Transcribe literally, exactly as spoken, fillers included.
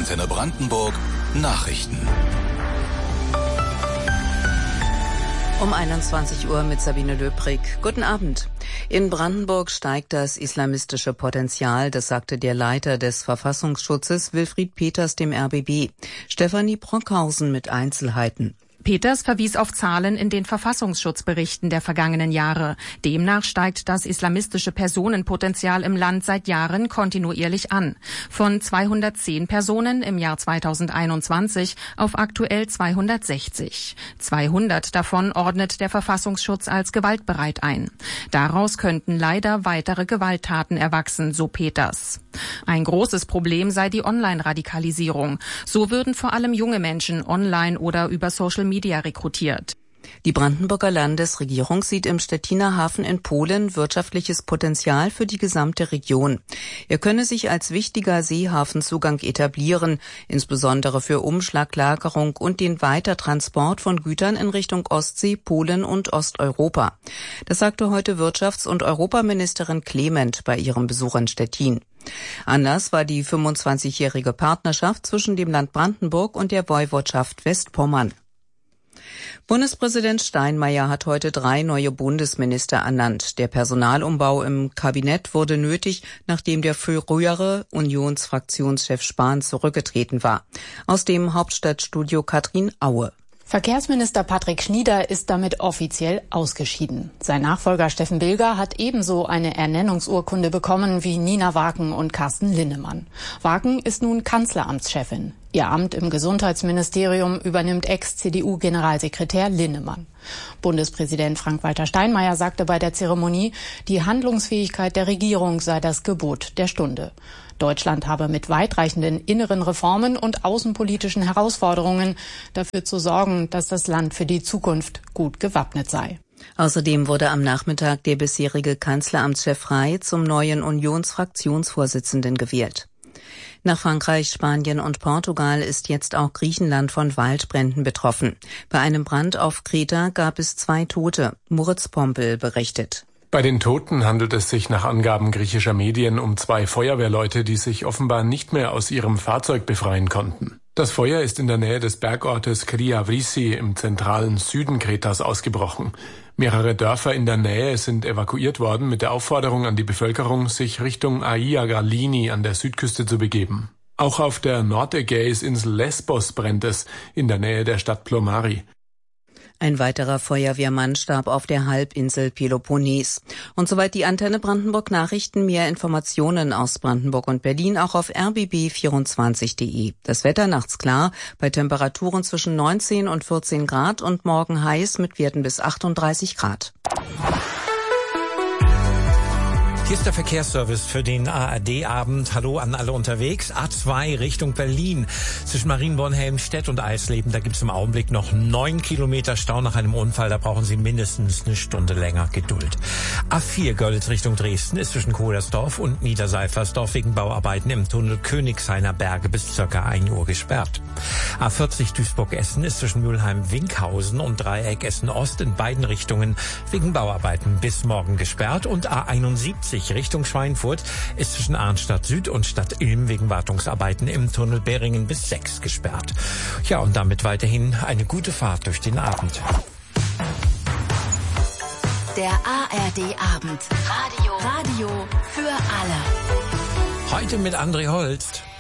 Antenne Brandenburg Nachrichten. Um einundzwanzig Uhr mit Sabine Löbrig. Guten Abend. In Brandenburg steigt das islamistische Potenzial, das sagte der Leiter des Verfassungsschutzes Wilfried Peters dem R B B. Stefanie Brockhausen mit Einzelheiten. Peters verwies auf Zahlen in den Verfassungsschutzberichten der vergangenen Jahre. Demnach steigt das islamistische Personenpotenzial im Land seit Jahren kontinuierlich an. Von zweihundertzehn Personen im Jahr zweitausendeinundzwanzig auf aktuell zweihundertsechzig. zweihundert davon ordnet der Verfassungsschutz als gewaltbereit ein. Daraus könnten leider weitere Gewalttaten erwachsen, so Peters. Ein großes Problem sei die Online-Radikalisierung. So würden vor allem junge Menschen online oder über Social Media Media rekrutiert. Die Brandenburger Landesregierung sieht im Stettiner Hafen in Polen wirtschaftliches Potenzial für die gesamte Region. Er könne sich als wichtiger Seehafenzugang etablieren, insbesondere für Umschlaglagerung und den Weitertransport von Gütern in Richtung Ostsee, Polen und Osteuropa. Das sagte heute Wirtschafts- und Europaministerin Clement bei ihrem Besuch in Stettin. Anlass war die fünfundzwanzigjährige Partnerschaft zwischen dem Land Brandenburg und der Woiwodschaft Westpommern. Bundespräsident Steinmeier hat heute drei neue Bundesminister ernannt. Der Personalumbau im Kabinett wurde nötig, nachdem der frühere Unionsfraktionschef Spahn zurückgetreten war. Aus dem Hauptstadtstudio Katrin Aue. Verkehrsminister Patrick Schnieder ist damit offiziell ausgeschieden. Sein Nachfolger Steffen Bilger hat ebenso eine Ernennungsurkunde bekommen wie Nina Waken und Carsten Linnemann. Waken ist nun Kanzleramtschefin. Ihr Amt im Gesundheitsministerium übernimmt Ex-C D U-Generalsekretär Linnemann. Bundespräsident Frank-Walter Steinmeier sagte bei der Zeremonie, die Handlungsfähigkeit der Regierung sei das Gebot der Stunde. Deutschland habe mit weitreichenden inneren Reformen und außenpolitischen Herausforderungen dafür zu sorgen, dass das Land für die Zukunft gut gewappnet sei. Außerdem wurde am Nachmittag der bisherige Kanzleramtschef Frey zum neuen Unionsfraktionsvorsitzenden gewählt. Nach Frankreich, Spanien und Portugal ist jetzt auch Griechenland von Waldbränden betroffen. Bei einem Brand auf Kreta gab es zwei Tote. Moritz Pompel berichtet. Bei den Toten handelt es sich nach Angaben griechischer Medien um zwei Feuerwehrleute, die sich offenbar nicht mehr aus ihrem Fahrzeug befreien konnten. Das Feuer ist in der Nähe des Bergortes Kriavrissi im zentralen Süden Kretas ausgebrochen. Mehrere Dörfer in der Nähe sind evakuiert worden mit der Aufforderung an die Bevölkerung, sich Richtung Aia Galini an der Südküste zu begeben. Auch auf der Nordägäisinsel Lesbos brennt es, in der Nähe der Stadt Plomari. Ein weiterer Feuerwehrmann starb auf der Halbinsel Peloponnes. Und soweit die Antenne Brandenburg Nachrichten. Mehr Informationen aus Brandenburg und Berlin auch auf r b b vierundzwanzig punkt de. Das Wetter nachts klar, bei Temperaturen zwischen neunzehn und vierzehn Grad und morgen heiß mit Werten bis achtunddreißig Grad. Hier ist der Verkehrsservice für den A R D-Abend. Hallo an alle unterwegs. A zwei Richtung Berlin. Zwischen Marienborn-Helmstedt und Eisleben, da gibt es im Augenblick noch neun Kilometer Stau nach einem Unfall. Da brauchen Sie mindestens eine Stunde länger Geduld. A vier Görlitz Richtung Dresden ist zwischen Kohlersdorf und Niederseifersdorf wegen Bauarbeiten im Tunnel Königshainer Berge bis circa ein Uhr gesperrt. A vierzig Duisburg-Essen ist zwischen Mülheim-Winkhausen und Dreieck Essen-Ost in beiden Richtungen wegen Bauarbeiten bis morgen gesperrt. Und A einundsiebzig Richtung Schweinfurt ist zwischen Arnstadt Süd und Stadt Ilm wegen Wartungsarbeiten im Tunnel Beringen bis sechs gesperrt. Ja, und damit weiterhin eine gute Fahrt durch den Abend. Der A R D-Abend. Radio. Radio für alle. Heute mit André Holst.